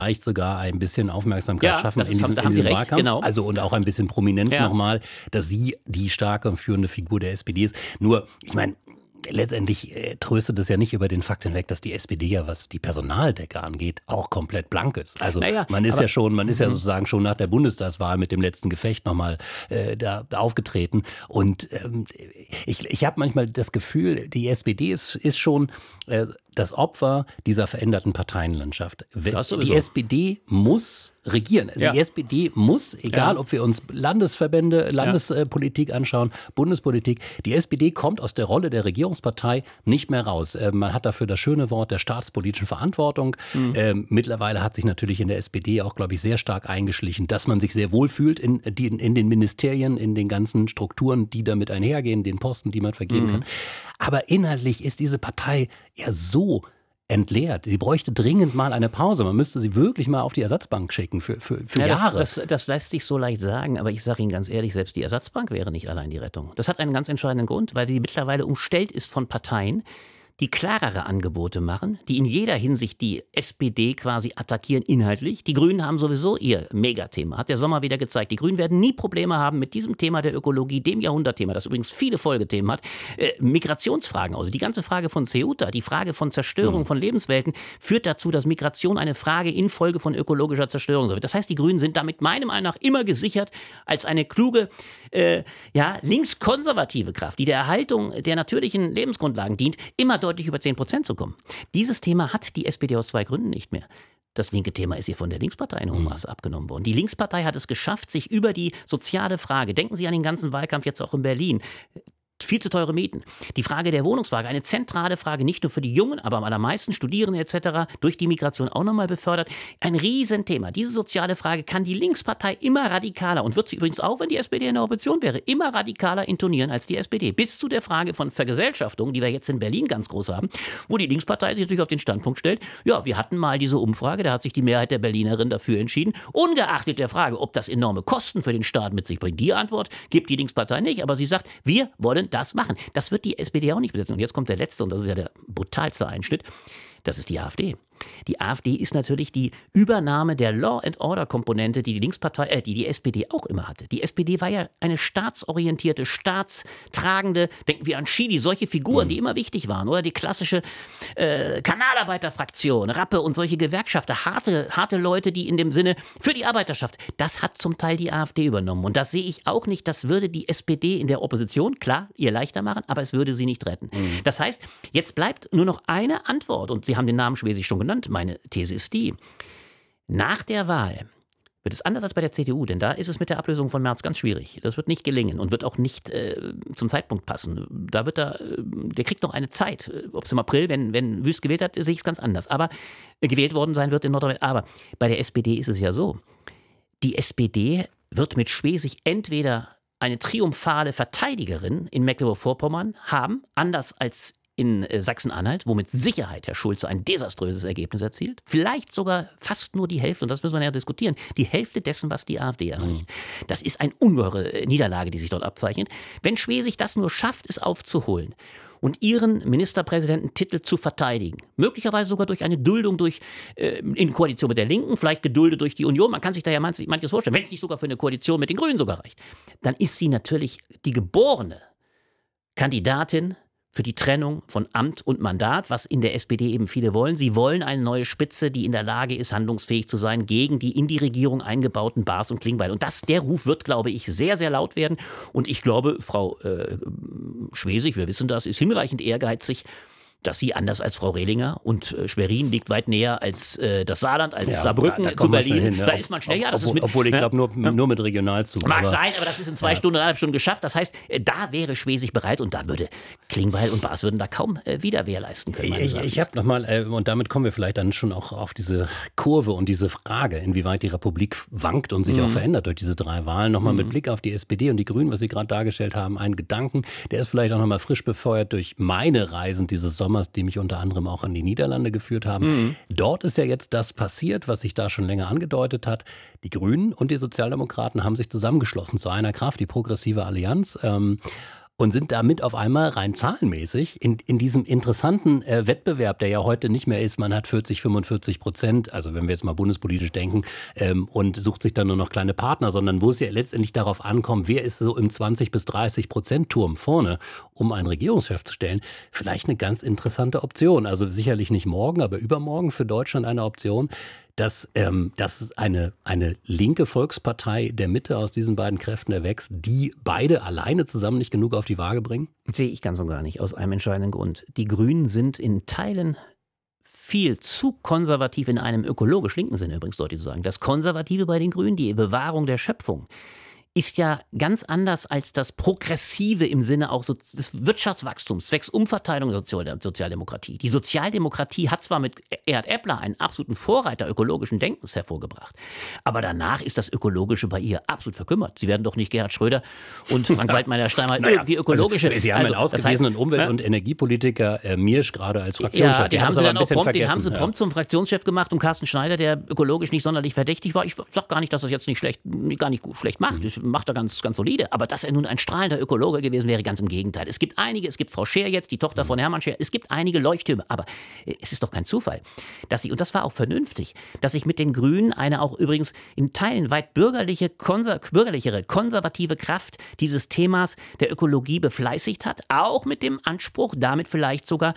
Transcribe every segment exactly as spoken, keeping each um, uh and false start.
vielleicht sogar ein bisschen Aufmerksamkeit Ja, schaffen das in ist- diesem, da in haben Sie diesem recht, Wahlkampf. genau. Also und auch ein bisschen Prominenz Ja. nochmal, dass sie die starke und führende Figur der S P D ist. Nur, ich meine, letztendlich äh, tröstet es ja nicht über den Fakt hinweg, dass die S P D ja, was die Personaldecke angeht, auch komplett blank ist. Also Naja, man ist aber- ja schon, man ist ja sozusagen schon nach der Bundestagswahl mit dem letzten Gefecht nochmal äh, da, da aufgetreten. Und ähm, ich, ich habe manchmal das Gefühl, die S P D ist, ist schon äh, das Opfer dieser veränderten Parteienlandschaft. Das Die sowieso. S P D muss regieren. Also Ja. Die S P D muss, egal Ja. ob wir uns Landesverbände, Landespolitik anschauen, Bundespolitik, die S P D kommt aus der Rolle der Regierungspartei nicht mehr raus. Äh, Man hat dafür das schöne Wort der staatspolitischen Verantwortung. Mhm. Ähm, mittlerweile hat sich natürlich in der S P D auch, glaube ich, sehr stark eingeschlichen, dass man sich sehr wohl fühlt in, die, in den Ministerien, in den ganzen Strukturen, die damit einhergehen, den Posten, die man vergeben Mhm. kann. Aber inhaltlich ist diese Partei ja so entleert. Sie bräuchte dringend mal eine Pause. Man müsste sie wirklich mal auf die Ersatzbank schicken für, für, für Ja, Jahre. das, das, das lässt sich so leicht sagen, aber ich sage Ihnen ganz ehrlich, selbst die Ersatzbank wäre nicht allein die Rettung. Das hat einen ganz entscheidenden Grund, weil sie mittlerweile umstellt ist von Parteien, die klarere Angebote machen, die in jeder Hinsicht die S P D quasi attackieren inhaltlich. Die Grünen haben sowieso ihr Megathema, hat der Sommer wieder gezeigt. Die Grünen werden nie Probleme haben mit diesem Thema der Ökologie, dem Jahrhundertthema, das übrigens viele Folgethemen hat. Äh, Migrationsfragen, also die ganze Frage von Ceuta, die Frage von Zerstörung von Lebenswelten, führt dazu, dass Migration eine Frage infolge von ökologischer Zerstörung wird. Das heißt, die Grünen sind damit meinem Meinung nach immer gesichert als eine kluge, äh, ja, linkskonservative Kraft, die der Erhaltung der natürlichen Lebensgrundlagen dient, immer deutlich über zehn Prozent zu kommen. Dieses Thema hat die S P D aus zwei Gründen nicht mehr. Das linke Thema ist ihr von der Linkspartei in hohem Maße abgenommen worden. Die Linkspartei hat es geschafft, sich über die soziale Frage, denken Sie an den ganzen Wahlkampf jetzt auch in Berlin, viel zu teure Mieten. Die Frage der Wohnungsfrage, eine zentrale Frage, nicht nur für die Jungen, aber am allermeisten Studierende et cetera, durch die Migration auch nochmal befördert. Ein Riesenthema. Diese soziale Frage kann die Linkspartei immer radikaler und wird sie übrigens auch, wenn die S P D in der Opposition wäre, immer radikaler intonieren als die S P D. Bis zu der Frage von Vergesellschaftung, die wir jetzt in Berlin ganz groß haben, wo die Linkspartei sich natürlich auf den Standpunkt stellt, ja, wir hatten mal diese Umfrage, da hat sich die Mehrheit der Berlinerinnen dafür entschieden, ungeachtet der Frage, ob das enorme Kosten für den Staat mit sich bringt. Die Antwort gibt die Linkspartei nicht, aber sie sagt, wir wollen das machen. Das wird die S P D auch nicht besetzen. Und jetzt kommt der letzte, und das ist ja der brutalste Einschnitt, das ist die AfD. Die AfD ist natürlich die Übernahme der Law-and-Order-Komponente, die die Linkspartei, äh, die die S P D auch immer hatte. Die S P D war ja eine staatsorientierte, staatstragende, denken wir an Chili, solche Figuren, die immer wichtig waren. Oder die klassische äh, Kanalarbeiterfraktion, Rappe und solche Gewerkschafter, harte, harte Leute, die in dem Sinne für die Arbeiterschaft, das hat zum Teil die AfD übernommen. Und das sehe ich auch nicht, das würde die S P D in der Opposition, klar, ihr leichter machen, aber es würde sie nicht retten. Mhm. Das heißt, jetzt bleibt nur noch eine Antwort, und Sie haben den Namen Schwesig schon genannt. Meine These ist die, nach der Wahl wird es anders als bei der C D U, denn da ist es mit der Ablösung von Merz ganz schwierig. Das wird nicht gelingen und wird auch nicht äh, zum Zeitpunkt passen. Da wird er, äh, der kriegt noch eine Zeit. Ob es im April, wenn, wenn Wüst gewählt hat, sehe ich es ganz anders. Aber äh, gewählt worden sein wird in Nordrhein. Aber bei der S P D ist es ja so, die S P D wird mit Schwesig entweder eine triumphale Verteidigerin in Mecklenburg-Vorpommern haben, anders als in Sachsen-Anhalt, wo mit Sicherheit Herr Schulze ein desaströses Ergebnis erzielt. Vielleicht sogar fast nur die Hälfte, und das müssen wir ja diskutieren, die Hälfte dessen, was die AfD erreicht. Mhm. Das ist eine ungeheure Niederlage, die sich dort abzeichnet. Wenn Schwesig das nur schafft, es aufzuholen und ihren Ministerpräsidententitel zu verteidigen, möglicherweise sogar durch eine Duldung durch, äh, in Koalition mit der Linken, vielleicht geduldet durch die Union, man kann sich da ja manches, manches vorstellen, wenn es nicht sogar für eine Koalition mit den Grünen sogar reicht, dann ist sie natürlich die geborene Kandidatin für die Trennung von Amt und Mandat, was in der S P D eben viele wollen. Sie wollen eine neue Spitze, die in der Lage ist, handlungsfähig zu sein gegen die in die Regierung eingebauten Baas und Klingbeil. Und das, der Ruf wird, glaube ich, sehr, sehr laut werden. Und ich glaube, Frau äh, Schwesig, wir wissen das, ist hinreichend ehrgeizig, dass sie anders als Frau Rehlinger, und äh, Schwerin liegt weit näher als äh, das Saarland, als Ja, Saarbrücken da- da zu kommt man schnell Berlin. hin, ja. Da ist man schnell. Ja, das obwohl, ist mit, obwohl ich ja. glaube, nur, nur mit Regionalzug. Mag aber- sein, aber das ist in zwei Ja. Stunden, eineinhalb Stunden geschafft. Das heißt, äh, da wäre Schwesig bereit und da würde Klingbeil und Baas würden da kaum äh, Widerwehr leisten können. Ich, ich habe nochmal, äh, und damit kommen wir vielleicht dann schon auch auf diese Kurve und diese Frage, inwieweit die Republik wankt und sich Mhm. auch verändert durch diese drei Wahlen, nochmal mit Blick auf die S P D und die Grünen, was Sie gerade dargestellt haben, einen Gedanken, der ist vielleicht auch nochmal frisch befeuert durch meine Reisen dieses Sommers, die mich unter anderem auch in die Niederlande geführt haben. Mhm. Dort ist ja jetzt das passiert, was sich da schon länger angedeutet hat. Die Grünen und die Sozialdemokraten haben sich zusammengeschlossen zu einer Kraft, die Progressive Allianz. Ähm, und sind damit auf einmal rein zahlenmäßig in, in diesem interessanten äh, Wettbewerb, der ja heute nicht mehr ist. Man hat vierzig, fünfundvierzig Prozent, also wenn wir jetzt mal bundespolitisch denken, ähm, und sucht sich dann nur noch kleine Partner, sondern wo es ja letztendlich darauf ankommt, wer ist so im zwanzig bis dreißig Prozent Turm vorne, um einen Regierungschef zu stellen. Vielleicht eine ganz interessante Option. Also sicherlich nicht morgen, aber übermorgen für Deutschland eine Option, dass, ähm, dass eine, eine linke Volkspartei der Mitte aus diesen beiden Kräften erwächst, die beide alleine zusammen nicht genug auf die Waage bringen? Sehe ich ganz und gar nicht, aus einem entscheidenden Grund. Die Grünen sind in Teilen viel zu konservativ, in einem ökologisch linken Sinne übrigens, deutlich zu sagen. Das Konservative bei den Grünen, die Bewahrung der Schöpfung, ist ja ganz anders als das Progressive im Sinne auch so des Wirtschaftswachstums, zwecks Umverteilung der Sozialdemokratie. Die Sozialdemokratie hat zwar mit Erhard Eppler einen absoluten Vorreiter ökologischen Denkens hervorgebracht, aber danach ist das Ökologische bei ihr absolut verkümmert. Sie werden doch nicht Gerhard Schröder und Frank Waldmeier Steinmeier naja, irgendwie ökologische... Also, Sie haben also, einen ausgewiesenen das heißt, Umwelt- und Energiepolitiker, äh, Mirsch, gerade als Fraktionschef. Ja, den haben sie dann auch prompt, den haben sie ja. prompt zum Fraktionschef gemacht und Carsten Schneider, der ökologisch nicht sonderlich verdächtig war. Ich sage gar nicht, dass er das jetzt nicht schlecht, gar nicht schlecht macht. Mhm. Macht er ganz, ganz solide. Aber dass er nun ein strahlender Ökologe gewesen wäre, ganz im Gegenteil. Es gibt einige, es gibt Frau Scher jetzt, die Tochter von Hermann Scher, es gibt einige Leuchttürme. Aber es ist doch kein Zufall, dass ich, und das war auch vernünftig, dass sich mit den Grünen eine auch übrigens in Teilen weit bürgerliche, konser, bürgerlichere, konservative Kraft dieses Themas der Ökologie befleißigt hat. Auch mit dem Anspruch, damit vielleicht sogar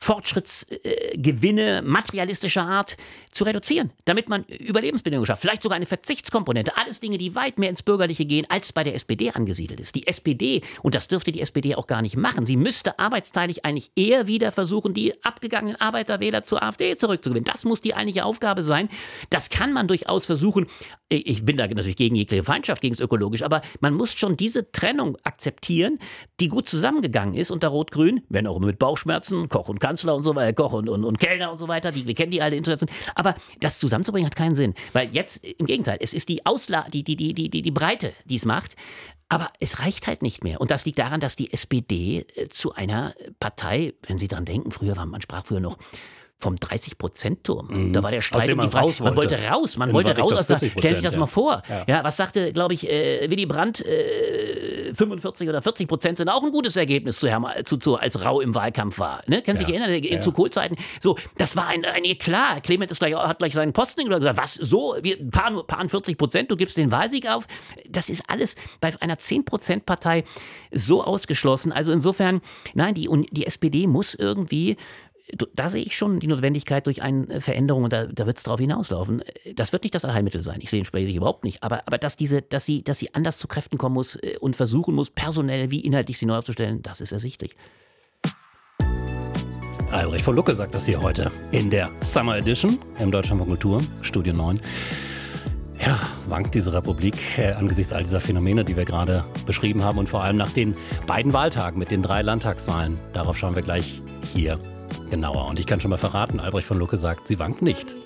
Fortschrittsgewinne materialistischer Art zu reduzieren, damit man Überlebensbedingungen schafft. Vielleicht sogar eine Verzichtskomponente. Alles Dinge, die weit mehr ins Bürgerliche gehen, als bei der S P D angesiedelt ist. Die S P D, und das dürfte die S P D auch gar nicht machen, sie müsste arbeitsteilig eigentlich eher wieder versuchen, die abgegangenen Arbeiterwähler zur AfD zurückzugewinnen. Das muss die eigentliche Aufgabe sein. Das kann man durchaus versuchen. Ich bin da natürlich gegen jegliche Feindschaft, gegen das Ökologische, aber man muss schon diese Trennung akzeptieren, die gut zusammengegangen ist unter Rot-Grün, wenn auch mit Bauchschmerzen, Koch und Kanzler und so weiter, Koch und, und, und Kellner und so weiter, die, wir kennen die alle international. Aber das zusammenzubringen hat keinen Sinn, weil jetzt im Gegenteil, es ist die Ausla die, die, die, die, die Breite, die es macht. Aber es reicht halt nicht mehr. Und das liegt daran, dass die S P D zu einer Partei, wenn Sie dran denken, früher war man sprach früher noch vom dreißig-Prozent-Turm. Mhm. Da war der Streit um die Frage. Man wollte raus, man wollte raus aus der, stellen Sie sich das ja. mal vor. Ja. Ja, was sagte, glaube ich, äh, Willy Brandt, äh, fünfundvierzig oder vierzig Prozent sind auch ein gutes Ergebnis, zu, zu, zu, als Rau im Wahlkampf war. Ne? Können Sie ja. sich erinnern, ja. zu Kohlzeiten? So, das war ein, ein Eklat. Clement ist gleich, hat gleich seinen Posten gesagt, was, so, wir, ein paar, paar vierzig Prozent, du gibst den Wahlsieg auf. Das ist alles bei einer zehn-Prozent-Partei so ausgeschlossen. Also insofern, nein, die, die S P D muss irgendwie, da sehe ich schon die Notwendigkeit durch eine Veränderung, und da, da wird es drauf hinauslaufen. Das wird nicht das Allheilmittel sein, ich sehe ihn überhaupt nicht, aber, aber dass, diese, dass, sie, dass sie anders zu Kräften kommen muss und versuchen muss, personell wie inhaltlich sie neu aufzustellen, das ist ersichtlich. Albrecht von Lucke sagt das hier heute in der Summer Edition im Deutschlandfunk Kultur, Studio neun. Ja, wankt diese Republik äh, angesichts all dieser Phänomene, die wir gerade beschrieben haben, und vor allem nach den beiden Wahltagen mit den drei Landtagswahlen. Darauf schauen wir gleich hier genauer. Und ich kann schon mal verraten, Albrecht von Lucke sagt, sie wankt nicht.